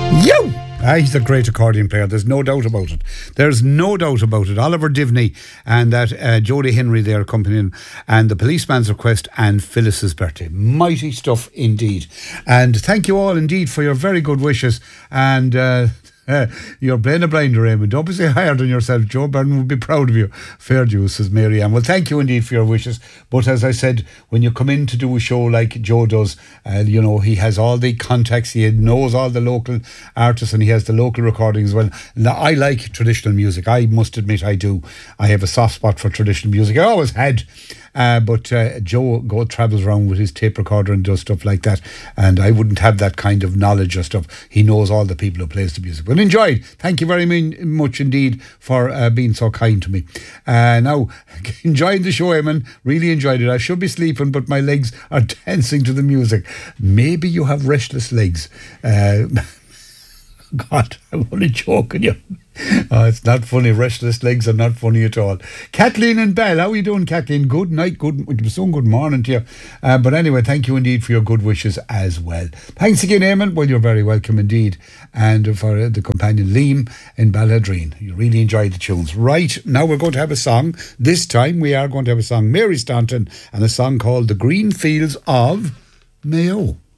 Yo! He's a great accordion player. There's no doubt about it. There's no doubt about it. Oliver Divney and that Jodie Henry there accompanying, and The Policeman's Request and Phyllis's Birthday. Mighty stuff indeed. And thank you all indeed for your very good wishes. And you're playing a blinder, Raymond. Don't be so hard on yourself. Joe Byrne would be proud of you. Fair dues, says Mary Ann. Well, thank you indeed for your wishes. But as I said, when you come in to do a show like Joe does, you know, he has all the contacts, he knows all the local artists, and he has the local recordings as well. Now, I like traditional music. I must admit I do. I have a soft spot for traditional music. I always had. But Joe travels around with his tape recorder and does stuff like that, and I wouldn't have that kind of knowledge or stuff. He knows all the people who plays the music. But enjoyed. Thank you very much indeed for being so kind to me. Now, enjoying the show, Eamon. Really enjoyed it. I should be sleeping, but my legs are dancing to the music. Maybe you have restless legs. God, I'm only joking you. Oh, it's not funny. Restless legs are not funny at all. Kathleen and Bell, how are you doing, Kathleen? Good night, good morning to you. But anyway, thank you indeed for your good wishes as well. Thanks again, Eamon. Well, you're very welcome indeed. And for the companion Liam in Balladreen. You really enjoyed the tunes. Right, now we're going to have a song. This time we are going to have a song, Mary Staunton, and a song called The Green Fields of Mayo.